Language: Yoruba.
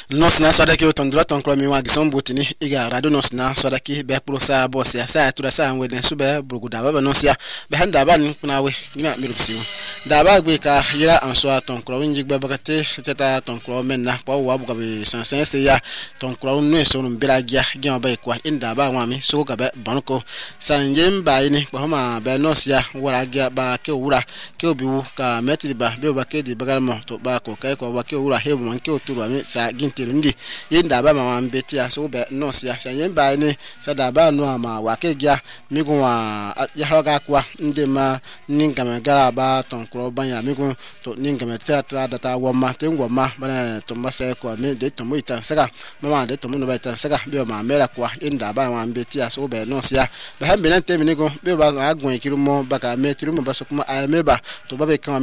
Nosna sodaki otondra tonkro mi wa gison botini iga radio nosna sodaki be prosa bosia sa tura sa ngweden sube burguda baba nosia be handa ban kuna we ina mirupsiu da ba gbe ka yira anso tonkro winji gbe bakate teta tonkro menna pa wa buga be sansen se ya tonkro no eso no biragia gema ba kwa inda ba wa mi so ga be banko sanjem ba ini pa ma be nosia wara gia ba ke wura ke obiwu ka metri ba be ba ke di bagalmo to ba ko kai ko ba ke wura hebu man ke oturu ami sa gintirundi yinda ba ma mbeti aso be nosia sanjem ba ini sada ba no ama wa ke gia migun wa ya hoga kwa ndema ningame gara ba tonkro banya migun to ningame teatra data wa ma tengwa ma bana to masa ko me de to muita saka mama de to muno ba ita saka be ma mera kwa inda ba ma mbeti aso be nosia be hambe na teminigo be ba agun ikirumo baka metri mo ba so kuma ayemeba to ba be kan